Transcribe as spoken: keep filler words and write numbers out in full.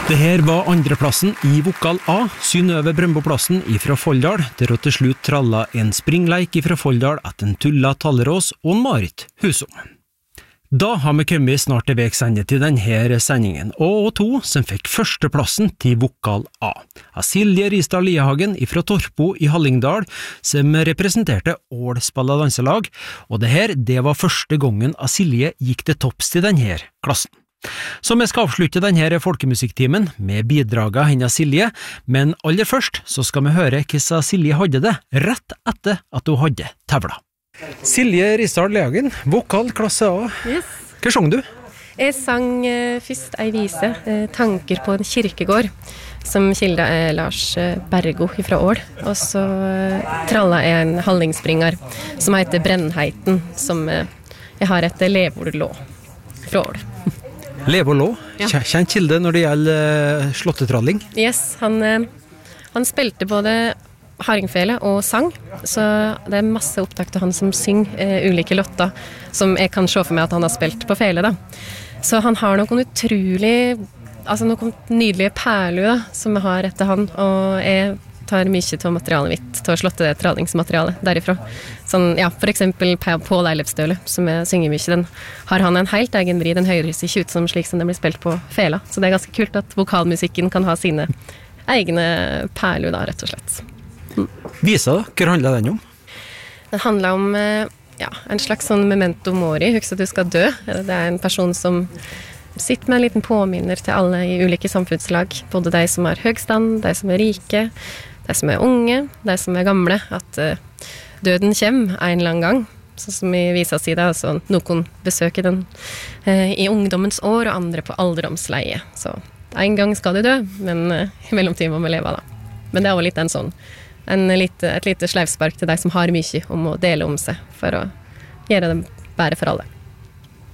Det her var andreplassen i vokal A, Synnøve Brøndboplassen ifra Folldal, der hun til slutt tralla en springleik ifra Folldal etter en Tulla Tallerås og en Marit Husom. Da har vi kommet snart til veks ende til denne sendingen, og to som fikk førsteplassen til vokal A. Silje Risdal Liehagen ifra Torpo i Hallingdal, som representerte Ål Spalla Danselag, og det her, det var første gangen Silje gikk til topps til denne klassen. Så vi skal avslutte denne folkemusikktimen med bidraget hennes Silje, men aller først så skal vi høre hvordan Silje hadde det rett etter at hun hadde tevla. Silje Risdal Liehagen, vokal klasse A. Yes. Hva sang du? Jeg sang uh, først ei vise, uh, Tanker på en kirkegård, som kilda er Lars uh, Bergo fra Ål, og så uh, tralla jeg en hallingspringer som heter Brennheiten, som uh, jeg har et elevordlå fra Ål. Leve og lå, Ja. kjent kilde når det gjelder uh, slåttetralling. Yes, han, uh, han spilte både hardingfele og sang, så det er masse opptak til han som synger uh, ulike låter, som jeg kan se for meg at han har spilt på fele da. Så han har noen utrolig, altså noen nydelige perler da, som jeg har etter han, og jeg tar mye til materialet mitt, til å slåtte det tradingsmaterialet derifra. Sånn, ja, for eksempel Pål Eilefstøle, som jeg synger mye, den har han en helt egen vri, den høres ikke ut som slik som det blir spilt på fela. Så det er ganske kult at vokalmusikken kan ha sine egne perler da, rett og slett. Mm. Visa da, hva handler den om? Den handler om ja, en slags sånn memento mori, husk at du skal dø. Det er en person som sitter med en liten påminner til alle i ulike samfunnslag, både de som har høgstand, de som er rike, de som er unge, de som er gamle, at uh, døden kommer en eller annen gang, sånn som i visa side, altså noen besøker den uh, i ungdommens år, og andre på alderdomsleie. Så en gang skal du dø, men uh, i mellomtiden må vi leve da. Men det er også litt en sånn, en lite, et lite sleivspark til de som har mye om å dele om seg, for å gjøre det bedre for alle.